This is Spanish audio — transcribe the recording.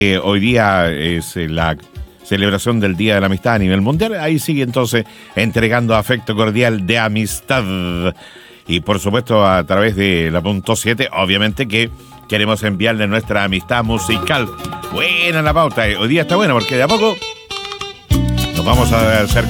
Hoy día es la celebración del Día de la Amistad a nivel mundial. Ahí sigue entonces entregando afecto cordial de amistad. Y por supuesto a través de la punto 7, obviamente que queremos enviarle nuestra amistad musical. Buena la pauta. Hoy día está buena porque de a poco nos vamos a acercar